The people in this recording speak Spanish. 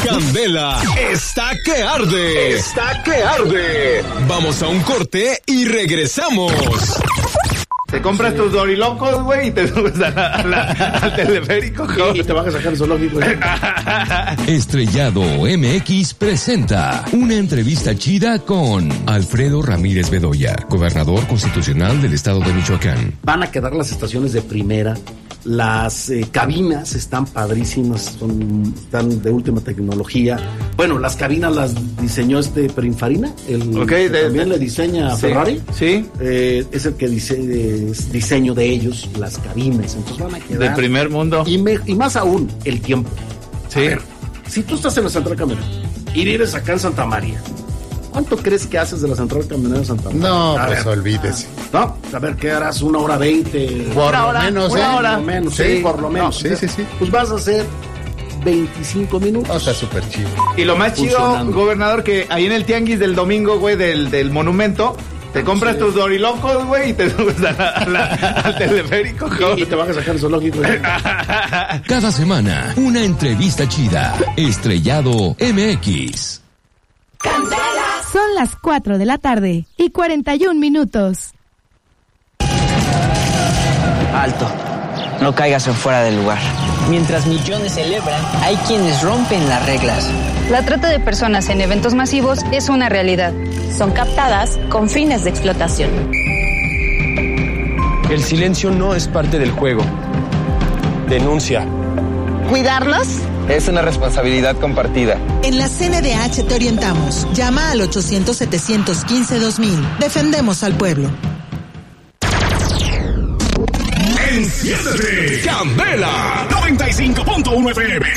Candela está que arde. Está que arde. Vamos a un corte y regresamos. Te compras tus dorilocos, güey, y te subes al teleférico, cabrón. Y te bajas a sacar el zoológico, güey. Estrellado MX presenta una entrevista chida con Alfredo Ramírez Bedoya, gobernador constitucional del estado de Michoacán. Van a quedar las estaciones de primera. Las cabinas están padrísimas, están de última tecnología. Bueno, las cabinas las diseñó Pininfarina, también le diseña a Ferrari. Sí. Es el que diseño de ellos, las cabinas. Entonces van a quedar del primer mundo. Y más aún, el tiempo. Sí. A ver, si tú estás en la central camionera y vives acá en Santa María, ¿cuánto crees que haces de la central camionera de Santa María? No, pues olvídese. No, a ver, ¿qué harás? 1:20. Por lo menos, Una hora menos, sí, por lo menos. Sí. Pues vas a hacer 25 minutos. O sea, súper chido. Y lo más chido, gobernador, que ahí en el tianguis del domingo, güey, del monumento, te compras tus dorilocos, güey, y te subes al teleférico, cabrón. Y te bajas a sacar el zoológico, güey. Cada semana, una entrevista chida. Estrellado MX. Son las 4 de la tarde y 41 minutos. Alto, no caigas en fuera del lugar. Mientras millones celebran, hay quienes rompen las reglas. La trata de personas en eventos masivos es una realidad. Son captadas con fines de explotación. El silencio no es parte del juego. Denuncia. ¿Cuidarlos? Es una responsabilidad compartida. En la CNDH te orientamos. Llama al 800-715-2000. Defendemos al pueblo. Enciéndete, Candela 95.1 FM.